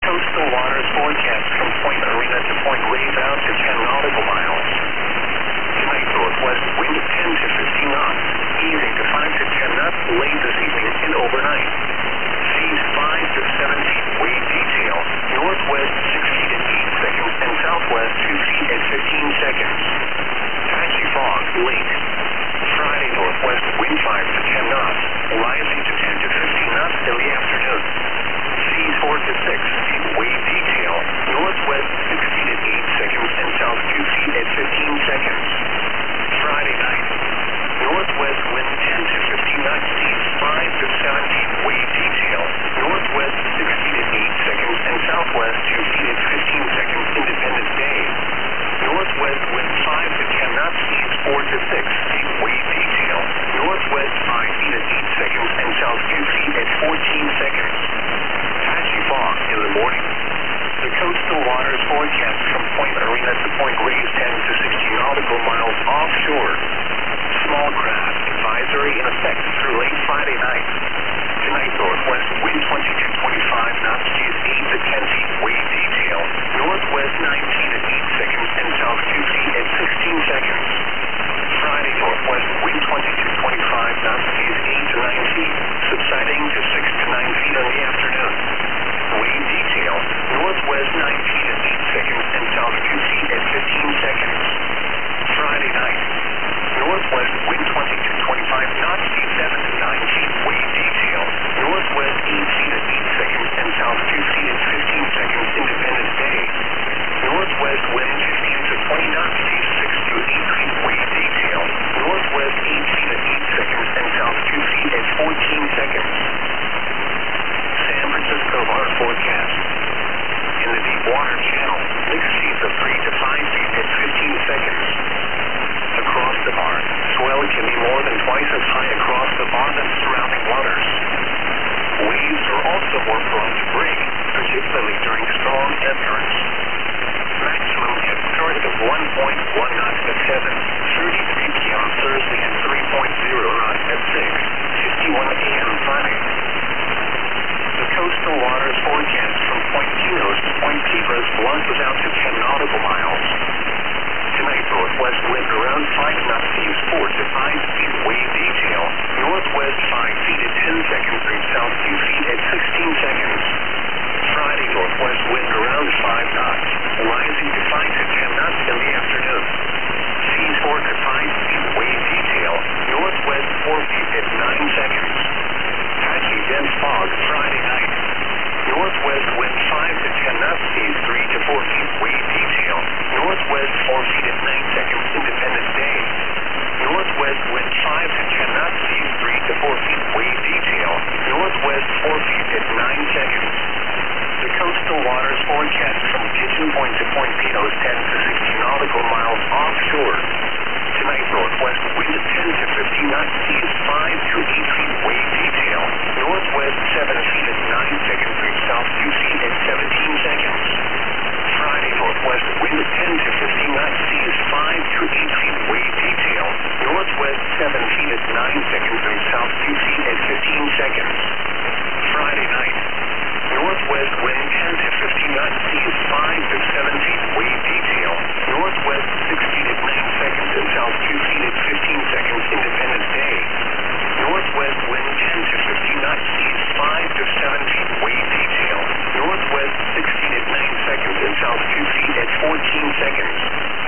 Coastal waters forecast from Point Arena to Point Reyes out to 10 nautical miles. Tonight, northwest wind 10 to 15 knots, easing to 5 to 10 knots late this evening and overnight. Seas 5 to 7 feet, wave detail, northwest 6 feet at 8 seconds and southwest 2 feet at 15 seconds. Patchy fog, late. Friday, northwest wind 5 to 10 knots, rising to 10 to 15 knots in the afternoon. Seas 4 to 6 feet, wave detail, northwest 6 feet at 8 seconds and south 2 feet at 15 seconds. Friday night, northwest wind 10 to 15 knots, seas 5 to 7 feet, wave detail, northwest 6 feet at 8 seconds and southwest 2 feet at 15 seconds, Independence Day. Northwest wind 5 to 10 knots, seas 4 to 6 feet, wave detail, northwest 5 feet at 8 seconds and south 2 feet at 14 seconds. Patchy fog in the morning. The coastal waters forecast from Point Arena to Point Reyes 10 to 60 nautical miles offshore. Small craft advisory in effect through late Friday night. Tonight, northwest wind 20 to 25 knots, seas 8 to 10 feet, wave detail, northwest 9 feet at 8 seconds and south 2 feet at 16 seconds. Friday, northwest wind 20 to 25 knots, seas 8 to 9 feet, subsiding to 6 to 9 feet in the afternoon. Wave detail, northwest 9 feet at 8 seconds and south 2 feet at 15 seconds. Friday night, northwest wind 20 to 25 knots, seas 7 to 9 feet, wave detail, northwest 8 feet at 8 seconds and south 2 feet at 15 seconds, Independence Day. Northwest wind 15 to 20 knots, seas 6 to 8 feet, wave detail, northwest 8 feet at 8 seconds and south 2 feet at 14 seconds. San Francisco water forecast. In the deep water channel, mixed seas of 3 to 5 feet at 15 seconds. Across the bar, swell can be more than twice as high across the bar than surrounding waters. Waves are also more prone to break, particularly during strong ebb currents. Maximum ebb current of 1.1 knots at 7, 33 p.m. Thursday and 3.0 knots at 6, 51 a.m. Friday. The coastal waters forecast from Point Pinos to Point Piedras launches out to 10 nautical miles. Tonight, northwest wind around 5 knots, seas 4 to 5 feet, wave detail, northwest 5 feet at 10 seconds and south 2 feet at 16 seconds. Friday, northwest wind around 5 knots, rising to 5 to 10 knots in the afternoon. Seas 4 to 5 feet, wave detail, northwest 4 feet at 9 seconds. Patchy dense fog Friday night. Northwest wind 5 to 10 knots, seas 3 to 4 feet, wave detail, northwest 4 feet at 9 seconds, Independence Day. Northwest wind 5 to 10 knots, seas 3 to 4 feet, wave detail, northwest 4 feet at 9 seconds. The coastal waters forecast from Pigeon Point to Point Pinos 10 to 60 nautical miles offshore. Tonight, northwest wind 10 to 15 knots, seas 5 to 8 feet, wave detail, northwest 7 feet at 9 seconds and south 2 feet at 17 seconds. Friday, northwest wind 10 to 15 knots, seas 5 to 8 feet, wave detail, northwest 7 feet at 9 seconds and south 2 feet at 15 seconds. Friday night, northwest wind 10 to 15 knots, seas 5 to 7 feet, wave detail, northwest 6 feet at 9 seconds and south 2 feet at 15 seconds, Independence Day. Northwest wind 10 to 15 knots, seas 5 to 7 feet, wave detail, northwest 6 feet at 9 seconds and south 2 feet at 14 seconds.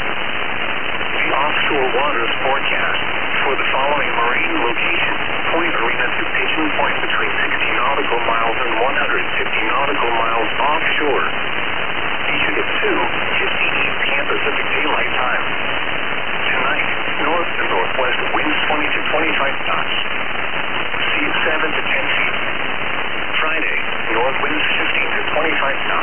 The offshore waters forecast for the following marine locations: Point Arena to Pigeon Point between 60 nautical miles and 150 nautical miles offshore. East at 2:58 p.m. Pacific Daylight Time. Tonight, north to northwest winds 20 to 25 knots. Seas 7 to 10 feet. Friday, north winds 15 to 25 knots.